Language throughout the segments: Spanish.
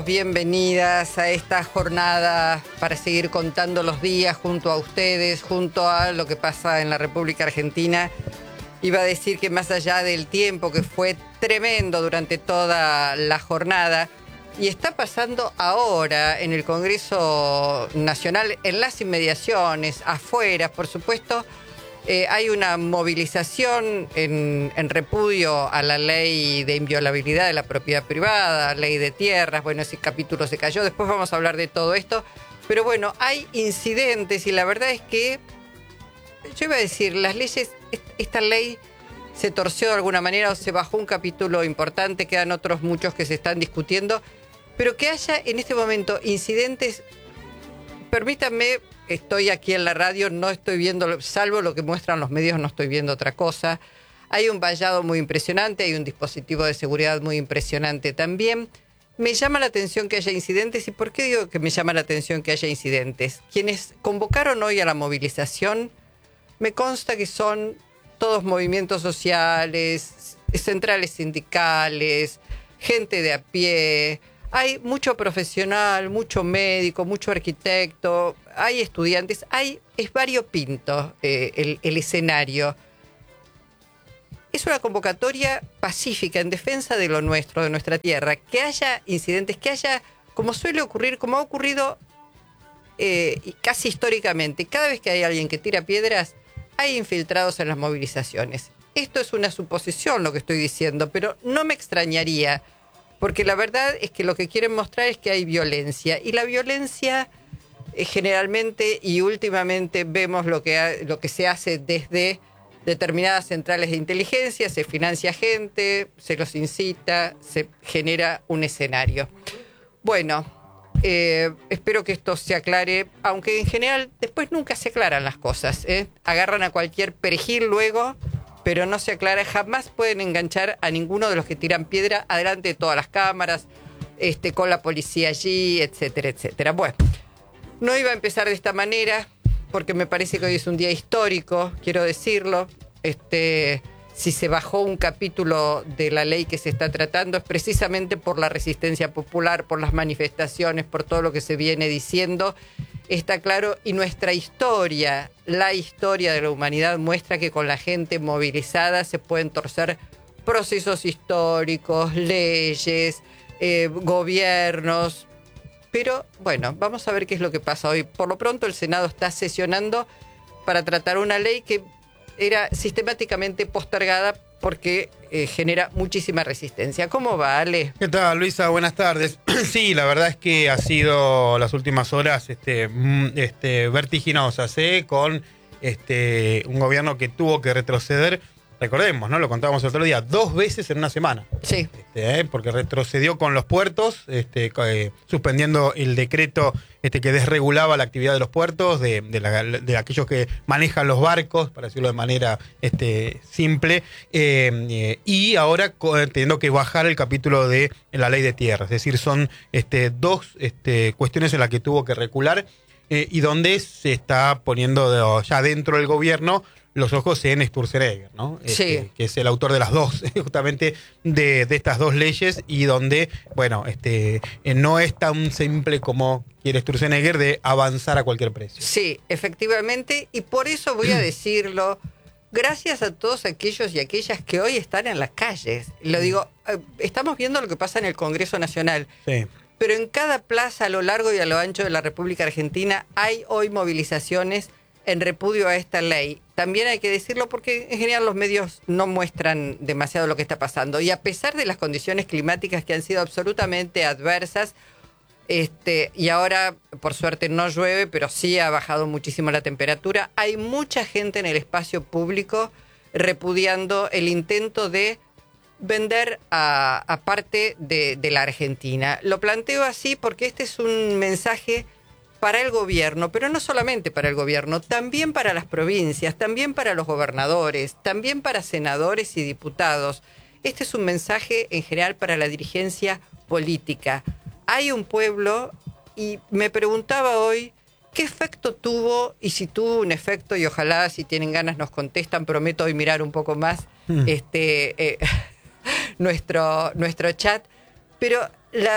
Bienvenidas a esta jornada para seguir contando los días junto a ustedes, junto a lo que pasa en la República Argentina. Iba a decir que más allá del tiempo que fue tremendo durante toda la jornada, y está pasando ahora en el Congreso Nacional, en las inmediaciones, afuera, por supuesto, hay una movilización en repudio a la ley de inviolabilidad de la propiedad privada, ley de tierras. Bueno, ese capítulo se cayó, después vamos a hablar de todo esto. Pero bueno, hay incidentes y la verdad es que, yo iba a decir, las leyes, esta ley se torció de alguna manera o se bajó un capítulo importante, quedan otros muchos que se están discutiendo, pero que haya en este momento incidentes, permítanme. Estoy aquí en la radio, no estoy viendo, salvo lo que muestran los medios, no estoy viendo otra cosa. Hay un vallado muy impresionante, hay un dispositivo de seguridad muy impresionante también. Me llama la atención que haya incidentes. ¿Y por qué digo que me llama la atención que haya incidentes? Quienes convocaron hoy a la movilización, me consta que son todos movimientos sociales, centrales sindicales, gente de a pie. Hay mucho profesional, mucho médico, mucho arquitecto, hay estudiantes, es variopinto el escenario. Es una convocatoria pacífica en defensa de lo nuestro, de nuestra tierra. Que haya incidentes, que haya, como suele ocurrir, como ha ocurrido casi históricamente, cada vez que hay alguien que tira piedras, hay infiltrados en las movilizaciones. Esto es una suposición lo que estoy diciendo, pero no me extrañaría. Porque la verdad es que lo que quieren mostrar es que hay violencia. Y la violencia generalmente y últimamente vemos lo que se hace desde determinadas centrales de inteligencia, se financia gente, se los incita, se genera un escenario. Bueno, espero que esto se aclare, aunque en general después nunca se aclaran las cosas. Agarran a cualquier perejil luego, pero no se aclara, jamás pueden enganchar a ninguno de los que tiran piedra adelante de todas las cámaras, con la policía allí, etcétera, etcétera. Bueno, no iba a empezar de esta manera, porque me parece que hoy es un día histórico, quiero decirlo. Si se bajó un capítulo de la ley que se está tratando, es precisamente por la resistencia popular, por las manifestaciones, por todo lo que se viene diciendo. Está claro, y nuestra historia, la historia de la humanidad muestra que con la gente movilizada se pueden torcer procesos históricos, leyes, gobiernos. Pero bueno, vamos a ver qué es lo que pasa hoy. Por lo pronto el Senado está sesionando para tratar una ley que era sistemáticamente postergada porque genera muchísima resistencia. ¿Cómo va, Ale? ¿Qué tal, Luisa? Buenas tardes. Sí, la verdad es que ha sido las últimas horas vertiginosas, con un gobierno que tuvo que retroceder. Recordemos, ¿no? Lo contábamos el otro día, 2 veces en una semana. Sí. Porque retrocedió con los puertos, suspendiendo el decreto que desregulaba la actividad de los puertos, de aquellos que manejan los barcos, para decirlo de manera simple, y ahora teniendo que bajar el capítulo de la ley de tierras. Es decir, son 2 cuestiones en las que tuvo que recular, y donde se está poniendo ya dentro del gobierno los ojos en Sturzenegger, ¿no? Sí. Que es el autor de las dos, justamente de estas 2 leyes, y donde, bueno, no es tan simple como quiere Sturzenegger de avanzar a cualquier precio. Sí, efectivamente, y por eso voy a decirlo, gracias a todos aquellos y aquellas que hoy están en las calles. Lo digo, estamos viendo lo que pasa en el Congreso Nacional. Sí. Pero en cada plaza a lo largo y a lo ancho de la República Argentina hay hoy movilizaciones en repudio a esta ley. También hay que decirlo porque en general los medios no muestran demasiado lo que está pasando. Y a pesar de las condiciones climáticas que han sido absolutamente adversas, y ahora por suerte no llueve, pero sí ha bajado muchísimo la temperatura, hay mucha gente en el espacio público repudiando el intento de vender a parte de la Argentina. Lo planteo así porque este es un mensaje para el gobierno, pero no solamente para el gobierno, también para las provincias, también para los gobernadores, también para senadores y diputados. Este es un mensaje en general para la dirigencia política. Hay un pueblo, y me preguntaba hoy qué efecto tuvo, y si tuvo un efecto, y ojalá si tienen ganas nos contestan, prometo hoy mirar un poco más nuestro chat, pero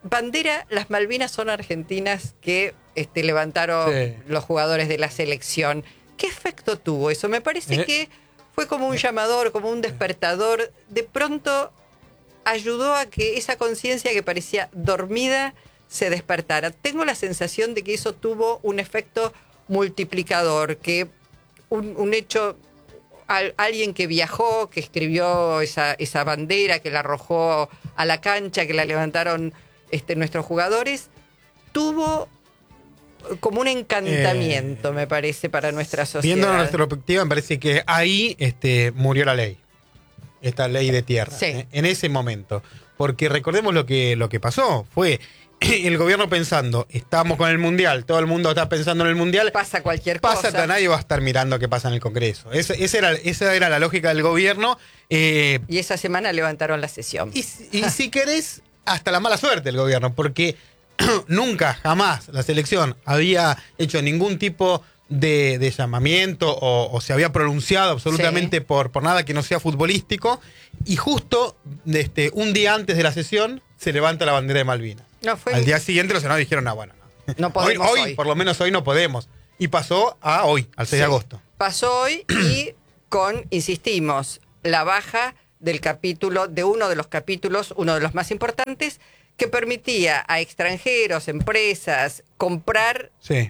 bandera, las Malvinas son argentinas que levantaron los jugadores de la selección. ¿Qué efecto tuvo eso? Me parece que fue como un llamador, como un despertador. De pronto ayudó a que esa conciencia que parecía dormida se despertara. Tengo la sensación de que eso tuvo un efecto multiplicador, que un hecho, alguien que viajó, que escribió esa bandera, que la arrojó a la cancha, que la levantaron nuestros jugadores, tuvo como un encantamiento, me parece, para nuestra sociedad. Viendo nuestra perspectiva, me parece que ahí murió la ley. Esta ley de tierra, sí. En ese momento. Porque recordemos lo que pasó. Fue el gobierno pensando, estamos con el Mundial, todo el mundo está pensando en el Mundial. Pasa cualquier cosa. Nadie va a estar mirando qué pasa en el Congreso. Esa era la lógica del gobierno. Y esa semana levantaron la sesión. Y si querés, hasta la mala suerte del gobierno, porque nunca, jamás la selección había hecho ningún tipo de llamamiento o se había pronunciado absolutamente por nada que no sea futbolístico, y justo un día antes de la sesión se levanta la bandera de Malvinas. Al día siguiente los senadores dijeron, no podemos hoy, por lo menos hoy no podemos. Y pasó a hoy, al 6 de agosto. Pasó hoy y insistimos, la baja del capítulo, de uno de los capítulos, uno de los más importantes, que permitía a extranjeros, empresas, comprar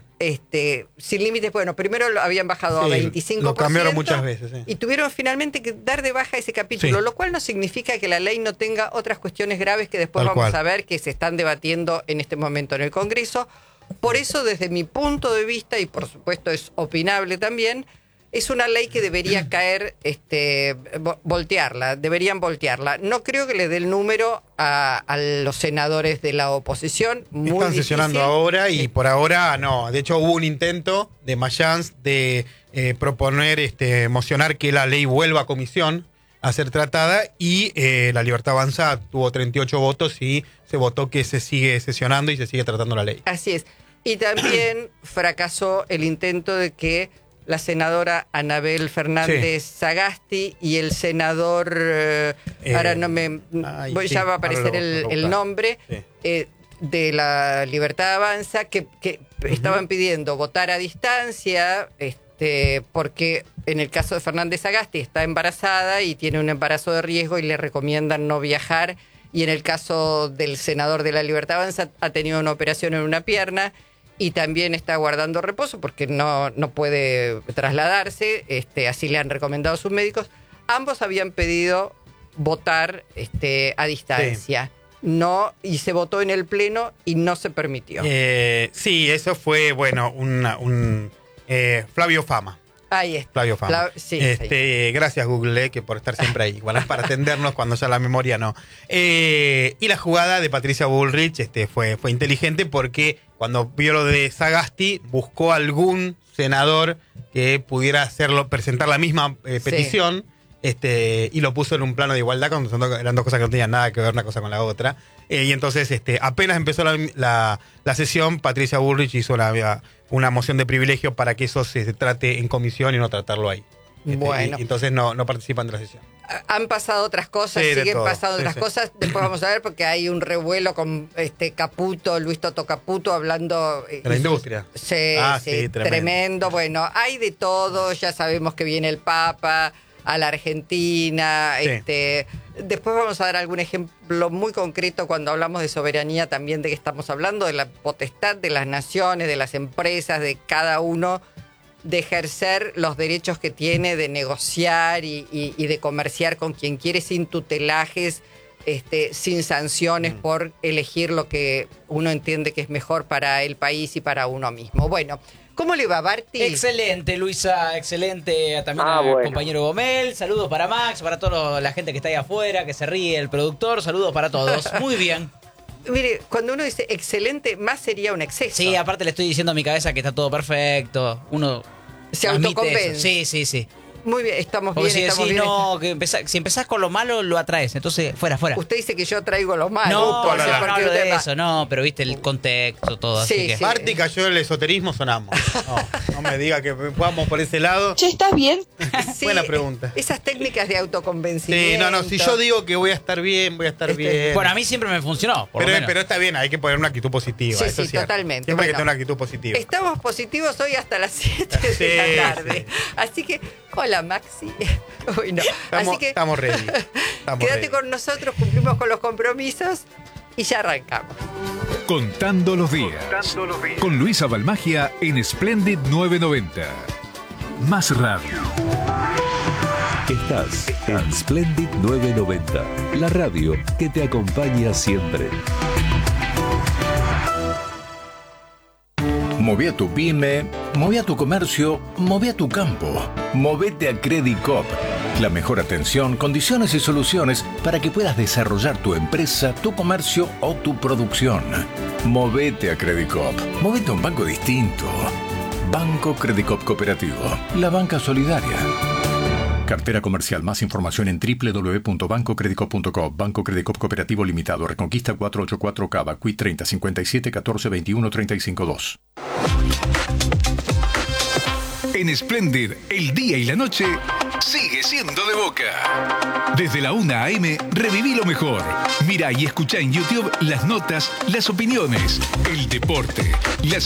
sin límites. Bueno, primero lo habían bajado a 25%. Lo cambiaron muchas veces. Y tuvieron finalmente que dar de baja ese capítulo, lo cual no significa que la ley no tenga otras cuestiones graves que después vamos a ver que se están debatiendo en este momento en el Congreso. Por eso, desde mi punto de vista, y por supuesto es opinable también, es una ley que debería caer, deberían voltearla. No creo que le dé el número a los senadores de la oposición. Están sesionando ahora y por ahora no. De hecho, hubo un intento de Mayans de proponer, mocionar que la ley vuelva a comisión a ser tratada, y la Libertad Avanza tuvo 38 votos y se votó que se sigue sesionando y se sigue tratando la ley. Así es. Y también fracasó el intento de que la senadora Anabel Fernández Sagasti y el senador, ahora no me... ya va a aparecer el nombre, de la Libertad Avanza, que estaban pidiendo votar a distancia, porque en el caso de Fernández Sagasti está embarazada y tiene un embarazo de riesgo y le recomiendan no viajar, y en el caso del senador de la Libertad Avanza ha tenido una operación en una pierna y también está guardando reposo porque no puede trasladarse, así le han recomendado sus médicos. Ambos habían pedido votar a distancia. Y se votó en el Pleno y no se permitió. Sí, eso fue, Flavio Fama. Ahí está. Flavio Fama. Sí, gracias, Google, que por estar siempre ahí. Bueno, para atendernos cuando ya la memoria no. Y la jugada de Patricia Bullrich fue inteligente, porque cuando vio lo de Sagasti, buscó algún senador que pudiera presentar la misma petición, y lo puso en un plano de igualdad, cuando eran dos cosas que no tenían nada que ver una cosa con la otra. Y entonces, apenas empezó la sesión, Patricia Bullrich hizo una moción de privilegio para que eso se trate en comisión y no tratarlo ahí. Bueno. Y entonces no participan de la sesión. Han pasado otras cosas, siguen pasando otras cosas. Después vamos a ver, porque hay un revuelo con Caputo, Luis Toto Caputo, hablando de la industria. Sí, tremendo. Bueno, hay de todo. Ya sabemos que viene el Papa a la Argentina. Después vamos a dar algún ejemplo muy concreto cuando hablamos de soberanía, también de que estamos hablando de la potestad de las naciones, de las empresas, de cada uno, de ejercer los derechos que tiene, de negociar y de comerciar con quien quiere, sin tutelajes, sin sanciones por elegir lo que uno entiende que es mejor para el país y para uno mismo. Bueno, ¿cómo le va, Barty? Excelente, Luisa, excelente. También al compañero Gomel. Saludos para Max, para toda la gente que está ahí afuera, que se ríe, el productor. Saludos para todos. Muy bien. Mire, cuando uno dice excelente, más sería un exceso. Sí, aparte le estoy diciendo a mi cabeza que está todo perfecto. Uno se autoconvence. Sí. Muy bien, estamos Porque bien, estamos si bien. no, si empezás con lo malo, lo atraes. Entonces, fuera. Usted dice que yo traigo lo malo. No, entonces, no porque hablo usted de va- eso, no, pero viste el contexto, todo. Sí, así que... sí. Marti cayó el esoterismo, sonamos. No me diga que vamos por ese lado. Che, ¿estás bien? Sí, Buena pregunta. Esas técnicas de autoconvencimiento. Sí, no, si yo digo que voy a estar bien, voy a estar bien. Bueno, a mí siempre me funcionó, por lo menos. Pero está bien, hay que poner una actitud positiva. Sí, eso sí, es cierto. totalmente. Siempre hay que Bueno, tener una actitud positiva. Estamos positivos hoy hasta las 7 de Sí, la tarde. Así que, hola Maxi. Uy, no. Así que Estamos ready. quédate con nosotros, cumplimos con los compromisos y ya arrancamos. Contando los días. Con Luisa Balmagia en Splendid 990. Más radio. Estás en Splendid 990, la radio que te acompaña siempre. Moví a tu pyme, moví a tu comercio, moví a tu campo. Movete a Credit Coop. La mejor atención, condiciones y soluciones para que puedas desarrollar tu empresa, tu comercio o tu producción. Movete a Credit Coop. Movete a un banco distinto. Banco Credit Coop Cooperativo. La banca solidaria. Cartera comercial. Más información en www.bancocreditcoop.com. Banco Credit Coop Cooperativo Limitado. Reconquista 484 Cava. Qui 30 57 14 21 35 2. En Splendid, el día y la noche sigue siendo de Boca. Desde la 1 a.m. reviví lo mejor. Mira y escucha en YouTube las notas, las opiniones, el deporte, las